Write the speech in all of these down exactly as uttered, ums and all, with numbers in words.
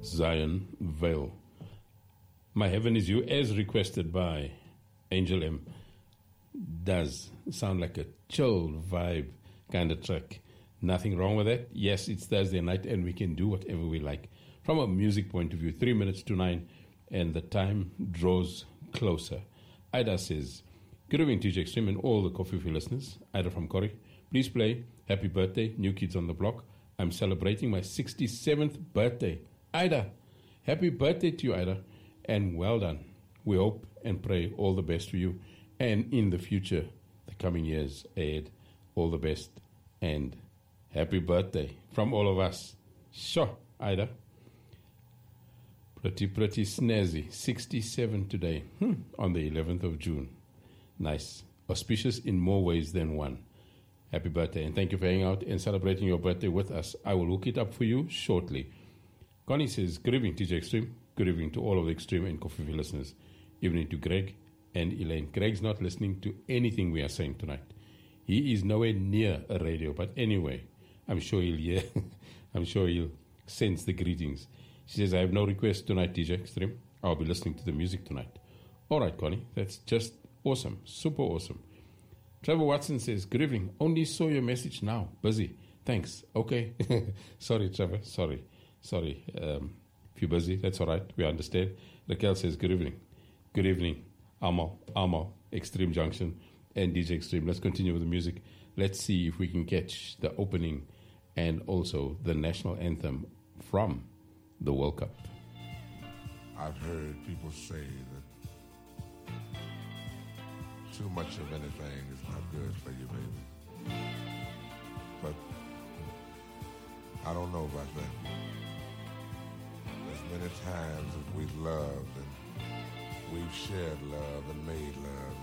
Zion Vale. My Heaven Is You, as requested by Angel M, does sound like a chill vibe kind of track. Nothing wrong with that. Yes, it's Thursday night and we can do whatever we like. From a music point of view, three minutes to nine, and the time draws closer. Ida says, good evening, T J Extreme and all the Coffee Free listeners. Ida from Corrie. Please play Happy Birthday, New Kids on the Block. I'm celebrating my sixty-seventh birthday. Ida, happy birthday to you, Ida, and well done. We hope and pray all the best for you, and in the future, the coming years ahead, all the best, and happy birthday from all of us. Sure, Ida. Pretty, pretty snazzy. sixty-seven today, hmm, on the eleventh of June. Nice. Auspicious in more ways than one. Happy birthday, and thank you for hanging out and celebrating your birthday with us. I will look it up for you shortly. Connie says, good evening, T J Extreme. Good evening to all of the Extreme and Coffee Free listeners. Evening to Greg and Elaine. Greg's not listening to anything we are saying tonight. He is nowhere near a radio, but anyway, I'm sure he'll hear. I'm sure he'll sense the greetings. She says, I have no request tonight, T J Extreme. I'll be listening to the music tonight. All right, Connie, that's just awesome. Super awesome. Trevor Watson says, good evening. Only saw your message now. Busy. Thanks. Okay. Sorry, Trevor. Sorry. Sorry. Um, if you're busy, that's all right. We understand. Raquel says, good evening. Good evening. Amo, Amo, Extreme Junction, and D J Extreme. Let's continue with the music. Let's see if we can catch the opening and also the national anthem from the World Cup. I've heard people say that too much of anything is not good for you, baby. But I don't know about that. As many times as we've loved and we've shared love and made love,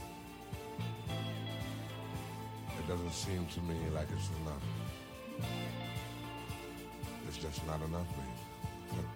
it's, it doesn't seem to me like it's enough. It's just not enough, baby.